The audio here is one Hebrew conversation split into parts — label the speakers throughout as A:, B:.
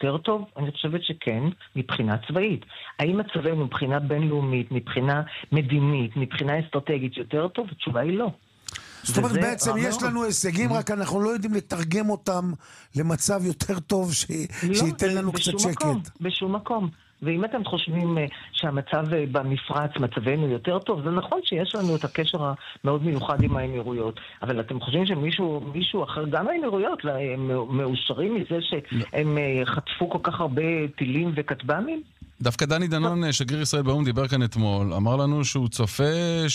A: יותר טוב? אני חושבת שכן, מבחינה צבאית. האם מצבנו מבחינה בינלאומית, מבחינה מדינית, מבחינה אסטרטגית יותר טוב? התשובה היא לא.
B: זאת אומרת, בעצם יש לנו הישגים, רק אנחנו לא יודעים לתרגם אותם למצב יותר טוב שייתן לנו קצת שקט.
A: בשום מקום. ואם אתם חושבים שהמצב במפרץ, מצבנו יותר טוב, זה נכון שיש לנו את הקשר המאוד מיוחד עם האמירויות, אבל אתם חושבים שמישהו אחר, גם האמירויות, הם מאושרים מזה שהם חטפו כל כך הרבה טילים וכטב"מים?
C: דווקא דני דנון, שגריר ישראל באו"ם, דיבר כאן אתמול, אמר לנו שהוא צופה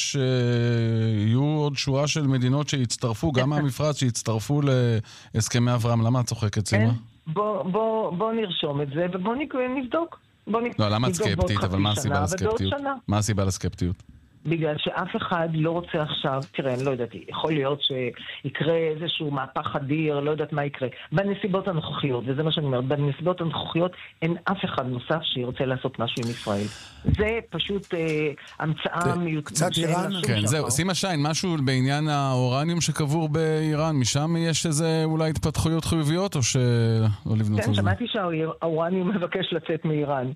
C: שיהיו עוד שורה של מדינות שיצטרפו, גם מהמפרץ שיצטרפו להסכמי אברהם. למה את צוחקת, סימה?
A: בוא נרשום את זה ובוא נבדוק.
C: לא, למה את סקפטית? אבל מה הסיבה לסקפטיות? מה הסיבה לסקפטיות?
A: בגלל שאף אחד לא רוצה עכשיו, תראה, אני לא יודעת, יכול להיות שיקרה איזשהו מהפך אדיר, לא יודעת מה יקרה. בנסיבות הנוכחיות, וזה מה שאני אומרת, בנסיבות הנוכחיות אין אף אחד נוסף שירצה לעשות משהו עם ישראל. זה פשוט המצאה מיותרת.
B: קצת איראן?
C: כן, זהו. סימה שיין, משהו בעניין האורניום שקבור באיראן, משם יש איזה אולי התפתחויות חיוביות, או שלא לבנות
A: כן, שמעתי שהאורניום מבקש לצאת מאיראן.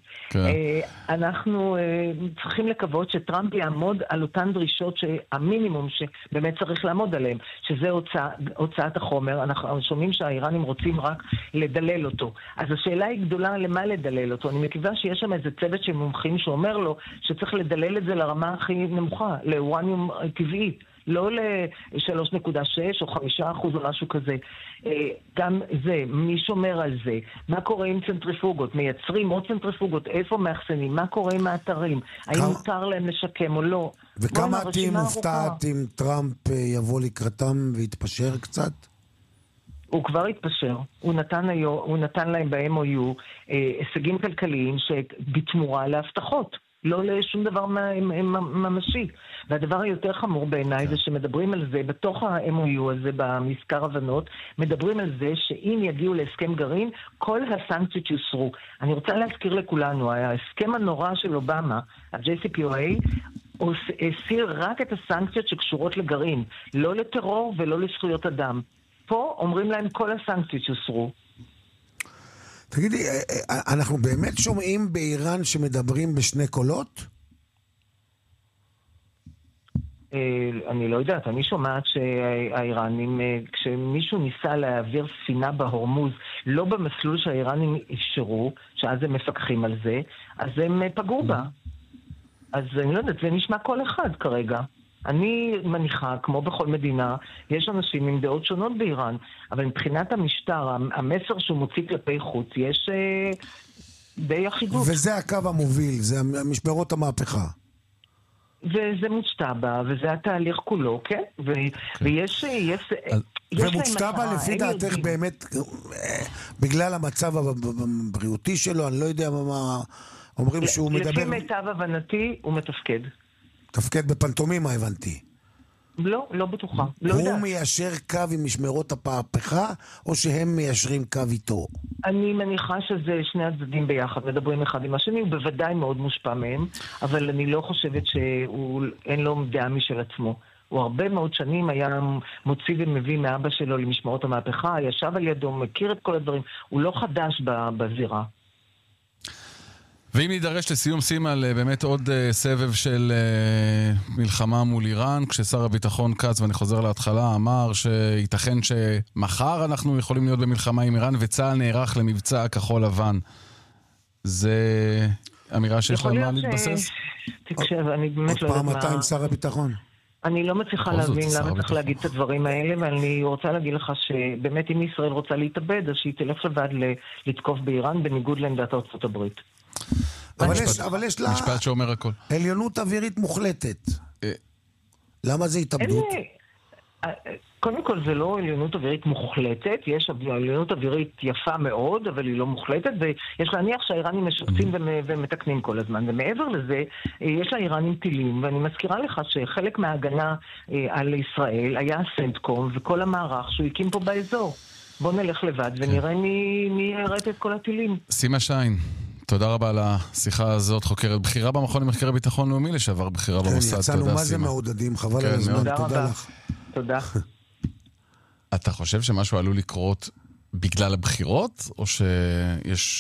A: אנחנו צריכים לקוות שטראמפ יעמוד על אותן דרישות שהמינימום שבאמת צריך לעמוד עליהם, שזה הוצאת החומר. אנחנו שומעים שהאיראנים רוצים רק לדלל אותו. אז השאלה היא גדולה למה לדלל אותו. אני מקווה שיש שם איזה צוות של מומחים שאומר לו שצריך לדלל את זה לרמה הכי נמוכה, לאורניום טבעי. לא ל-3.6 או 5% או משהו כזה. גם זה, מי שומר על זה? מה קורה עם צנטריפוגות? מייצרים עוד צנטריפוגות? איפה מאחסנים? מה קורה עם האתרים? האם מותר להם לשקם או לא?
B: וכמה תהיי מופתעת אם טראמפ יבוא לקראתם ויתפשר קצת?
A: הוא כבר התפשר. הוא נתן להם ב-MOU הישגים כלכליים שבתמורה להבטחות. לא לשום דבר ממשי. והדבר היותר חמור בעיניי זה שמדברים על זה, בתוך ה-MOU הזה, במזכר הבנות, מדברים על זה שאם יגיעו להסכם גרעין, כל הסנקציות יוסרו. אני רוצה להזכיר לכולנו, ההסכם הנורא של אובמה, ה-JCPOA, הוא הסיר רק את הסנקציות שקשורות לגרעין, לא לטרור ולא לזכויות אדם. פה אומרים להם כל הסנקציות יוסרו.
B: תגידי, אנחנו באמת שומעים באיראן שמדברים בשני קולות?
A: אני לא יודעת, אני שומעת שהאיראנים, כשמישהו ניסה להעביר ספינה בהורמוז, לא במסלול שהאיראנים אפשרו, שאז הם מפקחים על זה, אז הם פגעו בה. אז אני לא יודעת, זה נשמע כל אחד כרגע. אני מניחה, כמו בכל מדינה, יש אנשים עם דעות שונות באיראן, אבל מבחינת המשטר, המסר שהוא מוציא כלפי חוץ, יש די אחידות.
B: וזה הקו המוביל, זה משמרות המהפכה.
A: וזה מושתע בה, וזה התהליך כולו, כן? ויש...
B: ומושתע בה לפי דעתך באמת, בגלל המצב הבריאותי שלו, אני לא יודע מה אומרים שהוא מדבר...
A: לפי מיטב הבנתי, הוא מתפקד.
B: תפקד בפנטומימה, הבנתי.
A: לא בטוחה.
B: הוא מיישר קו עם משמרות המהפכה, או שהם מיישרים קו איתו?
A: אני מניחה שזה שני הצדדים ביחד, מדברים אחד עם השני, הוא בוודאי מאוד מושפע מהם, אבל אני לא חושבת שאין לו דעה משל עצמו. הוא הרבה מאוד שנים היה מוציא ומביא מאבא שלו למשמרות המהפכה, ישב על ידו, מכיר את כל הדברים, הוא לא חדש בזירה.
C: ואם נידרש לסיום, סימה, באמת עוד סבב של מלחמה מול איראן, כששר הביטחון קץ, ואני חוזר להתחלה, אמר שייתכן שמחר אנחנו יכולים להיות במלחמה עם איראן, וצה"ל נערך למבצע כחול לבן. זה אמירה שיש לה מה להתבסס?
A: תקשב, אני באמת לא יודעת מה...
B: עוד פעם אתה עם שר הביטחון.
A: אני לא מצליחה להבין למה צריך להגיד את הדברים האלה, ואני רוצה להגיד לך שבאמת אם ישראל רוצה להתאבד, אז שהיא תלך לבד לתקוף באיראן, בניגוד לעמדת ארצות הברית.
B: אבל יש לה
C: משפט שאומר הכל.
B: עליונות אווירית מוחלטת. למה זה התאבדות?
A: קודם כל זה לא עליונות אווירית מוחלטת, יש עליונות אווירית יפה מאוד, אבל היא לא מוחלטת, ויש להניח שהאיראנים משפצים ומתקנים כל הזמן. ומעבר לזה, יש לאיראנים טילים, ואני מזכירה לך שחלק מההגנה על ישראל היה סנטקום וכל המערך שהוא הקים פה באזור. בוא נלך לבד ונראה מי יראה את כל הטילים.
C: סימה שיין. תודה רבה על השיחה הזאת, חוקרת בחירה במכון למחקרי ביטחון לאומי, לשעבר בחירה במוסד.
B: יצאנו מה זה מעודדים, חבל על הזמן, תודה לך.
A: תודה.
C: אתה חושב שמשהו עלול לקרות בגלל הבחירות, או שיש